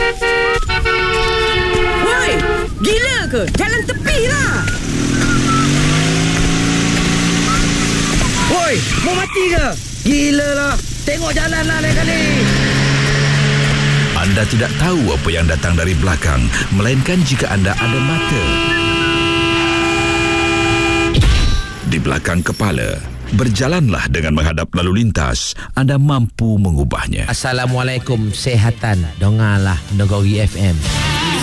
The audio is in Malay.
Woi, gila ke? Jalan tepi lah. Woi, mau mati ke? Gila lah. Tengok jalan lah lain kali. Anda tidak tahu apa yang datang dari belakang, melainkan jika anda ada mata di belakang kepala. Berjalanlah dengan menghadap lalu lintas. Anda mampu mengubahnya. Assalamualaikum, sehatan. Dengarlah Negeri FM.